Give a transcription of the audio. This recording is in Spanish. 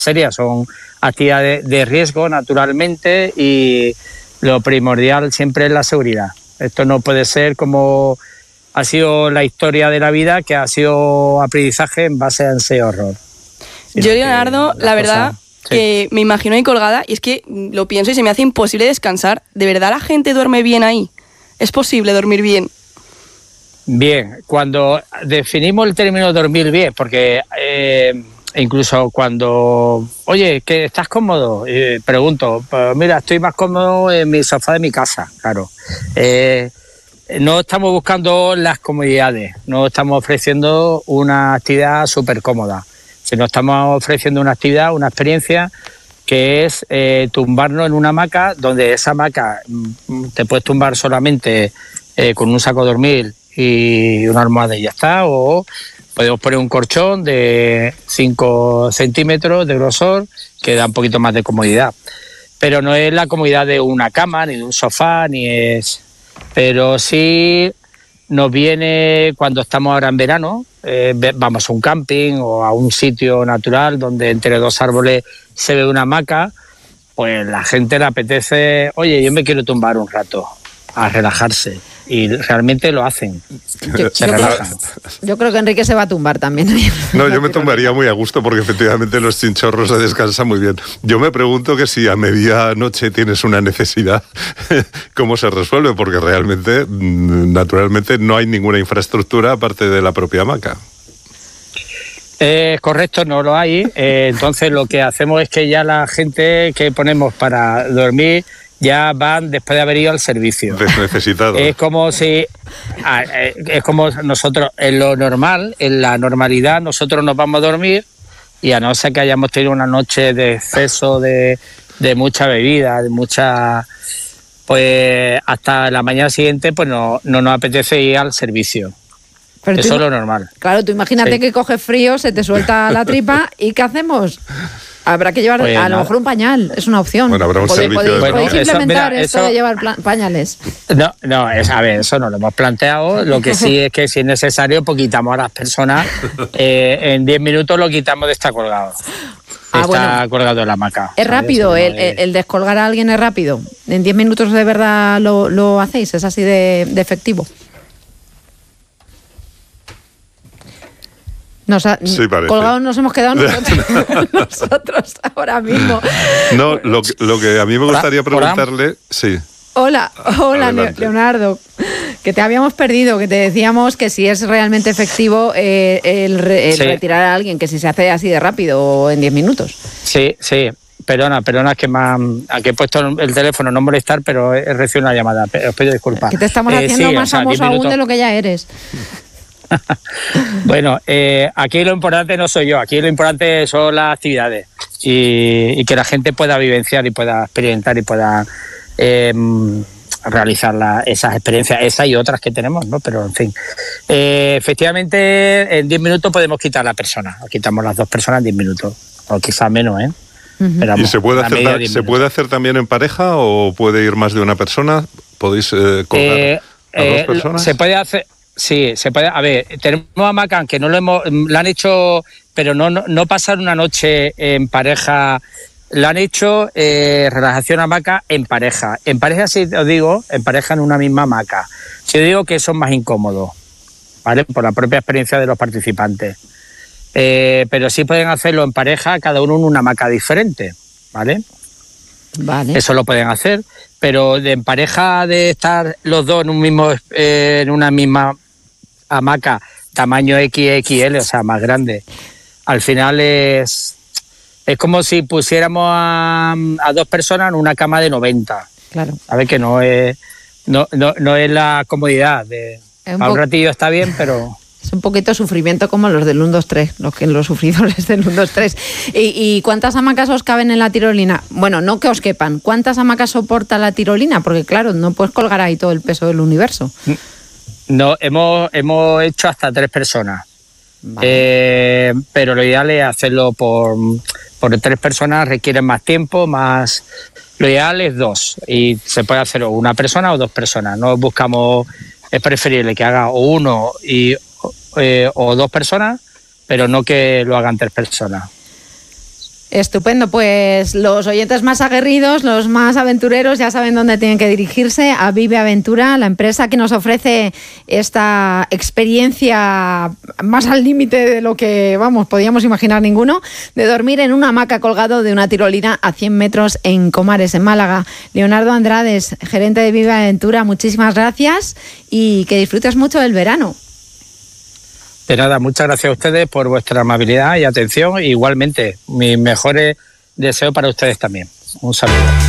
serias, son actividades de riesgo naturalmente, y lo primordial siempre es la seguridad. Esto no puede ser como ha sido la historia de la vida, que ha sido aprendizaje en base a ese horror. Yo, Leonardo, la verdad, que me imagino ahí colgada, y es que lo pienso y se me hace imposible descansar. ¿De verdad la gente duerme bien ahí? ¿Es posible dormir bien? Bien, cuando definimos el término dormir bien, porque incluso cuando, oye, ¿que estás cómodo? Pregunto, pues mira, estoy más cómodo en mi sofá de mi casa, claro. No estamos buscando las comodidades, no estamos ofreciendo una actividad súper cómoda, sino estamos ofreciendo una actividad, una experiencia que es tumbarnos en una hamaca, donde esa hamaca te puedes tumbar solamente con un saco de dormir y una almohada y ya está, o podemos poner un colchón de 5 centímetros de grosor que da un poquito más de comodidad, pero no es la comodidad de una cama ni de un sofá, ni es... Pero sí nos viene cuando estamos ahora en verano, vamos a un camping o a un sitio natural donde entre dos árboles se ve una hamaca, pues la gente le apetece, oye, yo me quiero tumbar un rato a relajarse, y realmente lo hacen, se relajan. Yo creo que Enrique se va a tumbar también. No, yo me tumbaría muy a gusto, porque efectivamente los chinchorros se descansan muy bien. Yo me pregunto que si a medianoche tienes una necesidad, ¿cómo se resuelve? Porque realmente, naturalmente, no hay ninguna infraestructura aparte de la propia hamaca. Correcto, no lo hay. Entonces lo que hacemos es que ya la gente que ponemos para dormir ya van después de haber ido al servicio. Desnecesitados. Es como si... es como nosotros, en lo normal, en la normalidad, nosotros nos vamos a dormir, y a no ser que hayamos tenido una noche de exceso de mucha bebida, de mucha... Pues hasta la mañana siguiente pues no nos apetece ir al servicio. Pero eso es lo normal. Claro, tú imagínate que coges frío, se te suelta la tripa, ¿y qué hacemos? Habrá que llevar a lo mejor un pañal, es una opción. Bueno, habrá un servicio. ¿Podéis implementar esto de llevar pañales? No, a ver, eso no lo hemos planteado. Lo que sí es que si es necesario, pues quitamos a las personas. En 10 minutos lo quitamos de estar colgado. Está colgado en la hamaca. Es rápido, el descolgar a alguien es rápido. En 10 minutos de verdad lo hacéis, es así de efectivo. Sí, colgados nos hemos quedado nosotros ahora mismo. No, lo que a mí me gustaría preguntarle... Sí. Hola, Leonardo, que te habíamos perdido, que te decíamos que si es realmente efectivo el retirar a alguien, que si se hace así de rápido o en 10 minutos. Sí. Perdona, es que aquí he puesto el teléfono, no molestar, pero he recibido una llamada. Os pido disculpas. Que te estamos haciendo más famoso aún de lo que ya eres. Bueno, aquí lo importante no soy yo, aquí lo importante son las actividades, y que la gente pueda vivenciar y pueda experimentar y pueda realizar esas experiencias, esas y otras que tenemos, ¿no? Pero en fin, efectivamente en 10 minutos podemos quitar a la persona, quitamos las 2 personas en 10 minutos, o quizás menos, ¿eh? Pero, ¿y se puede hacer también en pareja, o puede ir más de una persona? ¿Podéis colgar a 2 personas? Se puede hacer... Sí, se puede. A ver, tenemos hamaca que la han hecho, pero no pasar una noche en pareja. La han hecho relajación hamaca en pareja. En pareja, sí os digo, en pareja en una misma hamaca. Sí os digo que son más incómodos, ¿vale? Por la propia experiencia de los participantes. Pero sí pueden hacerlo en pareja, cada uno en una hamaca diferente, ¿vale? Vale. Eso lo pueden hacer, pero en pareja, de estar los dos en una misma hamaca, tamaño XXL, o sea, más grande, al final es como si pusiéramos a 2 personas en una cama de 90. Claro. A ver, que no es la comodidad a un ratillo está bien, pero... Es un poquito sufrimiento como los del 1, 2, 3, los sufridores del 1, 2, 3. ¿Y cuántas hamacas os caben en la tirolina? Bueno, no que os quepan. ¿Cuántas hamacas soporta la tirolina? Porque claro, no puedes colgar ahí todo el peso del universo. No, hemos hecho hasta 3 personas. Vale. Pero lo ideal es hacerlo por 3 personas, requiere más tiempo, más... Lo ideal es 2, y se puede hacer o una persona o 2 personas. No buscamos... Es preferible que haga o 1 o 2 personas, pero no que lo hagan 3 personas. Estupendo, pues los oyentes más aguerridos, los más aventureros ya saben dónde tienen que dirigirse, a Vive Aventura, la empresa que nos ofrece esta experiencia más al límite de lo que, podíamos imaginar ninguno, de dormir en una hamaca colgado de una tirolina a 100 metros en Comares, en Málaga. Leonardo Andrades, gerente de Vive Aventura, muchísimas gracias y que disfrutes mucho del verano. De nada, muchas gracias a ustedes por vuestra amabilidad y atención. Igualmente, mis mejores deseos para ustedes también. Un saludo.